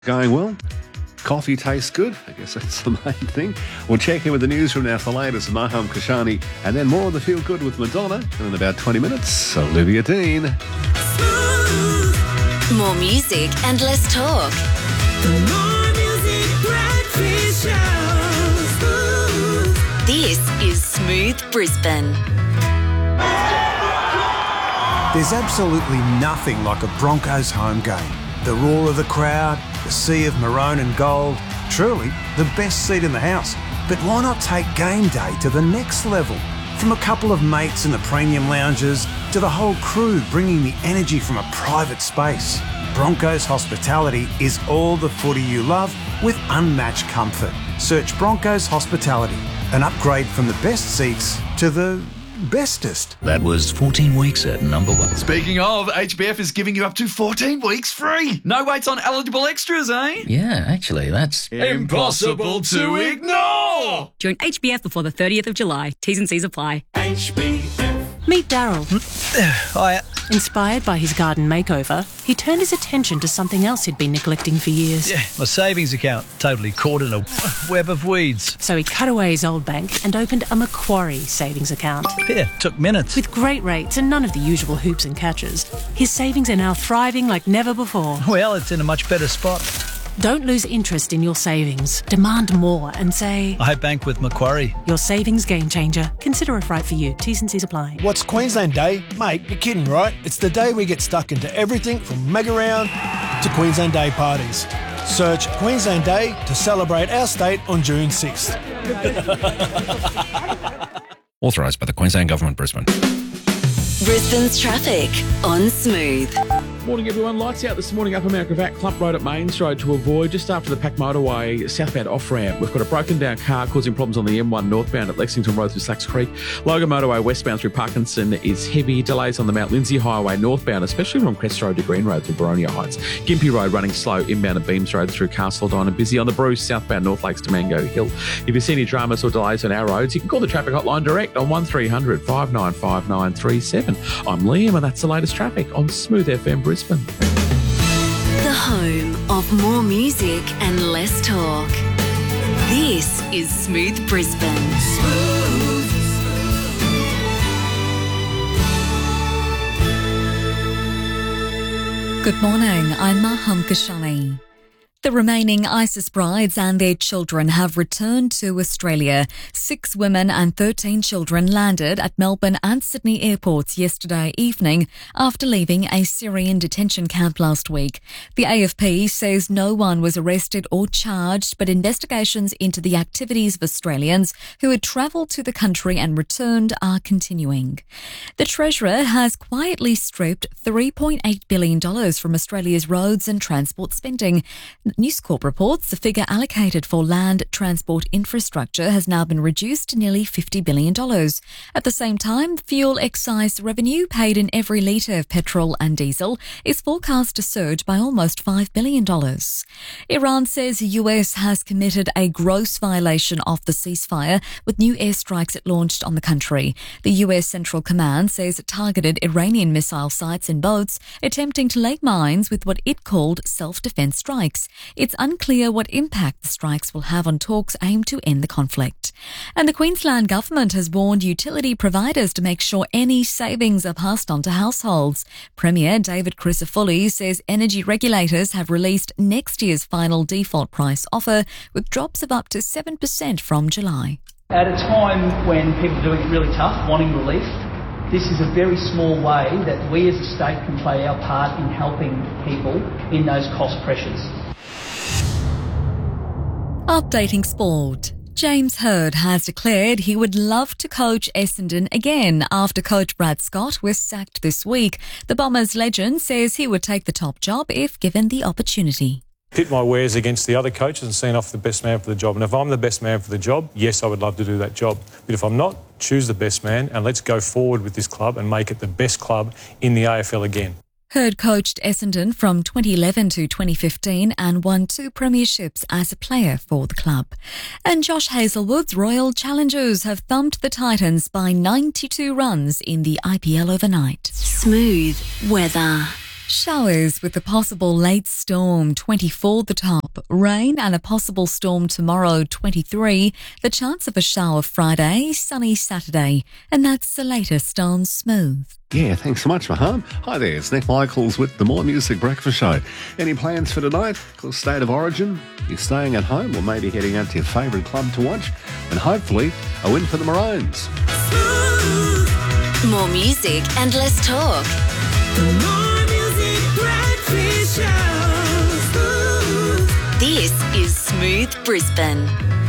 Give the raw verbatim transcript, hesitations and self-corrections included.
Going well. Coffee tastes good. I guess that's the main thing. We'll check in with the news from now for the latest. Maham Kashani, and then more of the Feel Good with Madonna. And in about twenty minutes, Olivia Dean. More music and less talk. More music, breakfast show. This is Smooth Brisbane. There's absolutely nothing like a Broncos home game. The roar of the crowd, the sea of maroon and gold, truly the best seat in the house. But why not take game day to the next level? From a couple of mates in the premium lounges to the whole crew bringing the energy from a private space. Broncos Hospitality is all the footy you love with unmatched comfort. Search Broncos Hospitality, an upgrade from the best seats to the bestest. That was fourteen weeks at number one. Speaking of, H B F is giving you up to fourteen weeks free. No waits on eligible extras, eh? Yeah, actually, that's impossible to ignore. Join H B F before the thirtieth of July. T's and C's apply. H B F. Meet Daryl. Hiya. Inspired by his garden makeover, he turned his attention to something else he'd been neglecting for years. Yeah, my savings account totally caught in a web of weeds. So he cut away his old bank and opened a Macquarie savings account. Yeah, took minutes. With great rates and none of the usual hoops and catches, his savings are now thriving like never before. Well, it's in a much better spot. Don't lose interest in your savings. Demand more and say, I bank with Macquarie. Your savings game changer. Consider if right for you. T's and C's apply. What's Queensland Day? Mate, you're kidding, right? It's the day we get stuck into everything from mega round to Queensland Day parties. Search Queensland Day to celebrate our state on June sixth. Authorised by the Queensland Government, Brisbane. Brisbane's traffic on Smooth. Morning everyone, lights out this morning up America Vac, Clump Road at Mains Road to avoid just after the Pack Motorway southbound off-ramp. We've got a broken down car causing problems on the M one northbound at Lexington Road through Slacks Creek. Logan Motorway westbound through Parkinson is heavy. Delays on the Mount Lindsay Highway northbound, especially from Crest Road to Green Road through Boronia Heights. Gympie Road running slow inbound at Beams Road through Castledine and busy on the Bruce southbound North Lakes to Mango Hill. If you see any dramas or delays on our roads, you can call the traffic hotline direct on one three hundred, five nine five nine three seven. I'm Liam and that's the latest traffic on Smooth F M Brisbane. The home of more music and less talk. This is Smooth Brisbane. Smooth. Good morning, I'm Maham Kashani. The remaining ISIS brides and their children have returned to Australia. Six women and thirteen children landed at Melbourne and Sydney airports yesterday evening after leaving a Syrian detention camp last week. The A F P says no one was arrested or charged, but investigations into the activities of Australians who had travelled to the country and returned are continuing. The Treasurer has quietly stripped three point eight billion dollars from Australia's roads and transport spending. News Corp reports the figure allocated for land transport infrastructure has now been reduced to nearly fifty billion dollars. At the same time, fuel excise revenue paid in every litre of petrol and diesel is forecast to surge by almost five billion dollars. Iran says the U S has committed a gross violation of the ceasefire with new airstrikes it launched on the country. The U S Central Command says it targeted Iranian missile sites and boats, attempting to lay mines with what it called self-defense strikes. It's unclear what impact the strikes will have on talks aimed to end the conflict. And the Queensland Government has warned utility providers to make sure any savings are passed on to households. Premier David Crisafulli says energy regulators have released next year's final default price offer with drops of up to seven percent from July. At a time when people are doing it really tough, wanting relief, this is a very small way that we as a state can play our part in helping people in those cost pressures. Updating sport. James Hird has declared he would love to coach Essendon again after coach Brad Scott was sacked this week. The Bombers legend says he would take the top job if given the opportunity. Pit my wares against the other coaches and seen off the best man for the job. And if I'm the best man for the job, yes, I would love to do that job. But if I'm not, choose the best man and let's go forward with this club and make it the best club in the A F L again. Hird coached Essendon from twenty eleven to twenty fifteen and won two premierships as a player for the club. And Josh Hazlewood's Royal Challengers have thumped the Titans by ninety-two runs in the I P L overnight. Smooth weather. Showers with a possible late storm, twenty-four the top. Rain and a possible storm tomorrow, twenty-three. The chance of a shower Friday, sunny Saturday. And that's the latest on Smooth. Yeah, thanks so much, Maham. Hi there, it's Nick Michaels with the More Music Breakfast Show. Any plans for tonight? Cool state of origin? You're staying at home or maybe heading out to your favourite club to watch? And hopefully a win for the Maroons. More music and less talk. The More Music Breakfast Show. This is Smooth Brisbane.